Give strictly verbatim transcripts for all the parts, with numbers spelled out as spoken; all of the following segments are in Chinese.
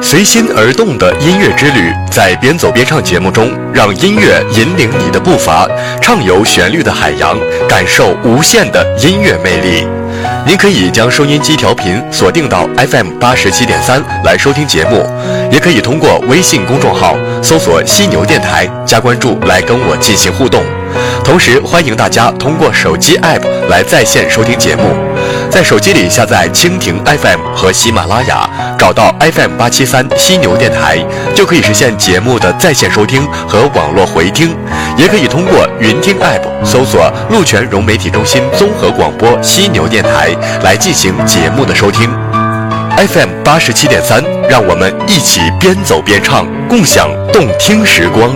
随心而动的音乐之旅，在边走边唱节目中，让音乐引领你的步伐，畅游旋律的海洋，感受无限的音乐魅力。您可以将收音机调频锁定到 F M 八十七点三来收听节目，也可以通过微信公众号搜索犀牛电台加关注来跟我进行互动。同时欢迎大家通过手机 App 来在线收听节目，在手机里下载蜻蜓 F M 和喜马拉雅，找到 F M 八七三犀牛电台，就可以实现节目的在线收听和网络回听。也可以通过云听 App 搜索鹿泉融媒体中心综合广播犀牛电台来进行节目的收听。F M 八十七点三，让我们一起边走边唱，共享动听时光。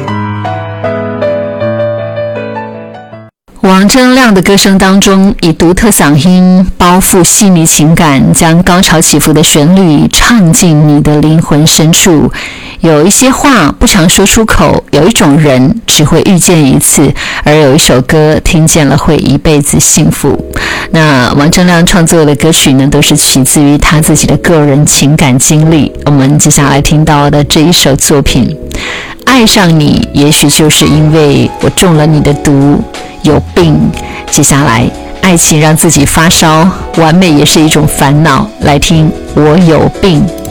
王铮亮的歌声当中，以独特嗓音包覆细腻情感，将高潮起伏的旋律唱进你的灵魂深处。有一些话不常说出口，有一种人只会遇见一次，而有一首歌听见了会一辈子幸福。那王铮亮创作的歌曲呢，都是起自于他自己的个人情感经历。我们接下来听到的这一首作品，爱上你也许就是因为我中了你的毒，有病。接下来，爱情让自己发烧，完美也是一种烦恼。来听我有病。